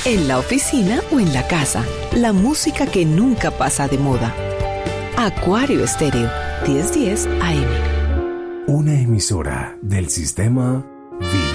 en la oficina o en la casa. La música que nunca pasa de moda. Acuario Estéreo, 1010 AM. Una emisora del sistema Vida.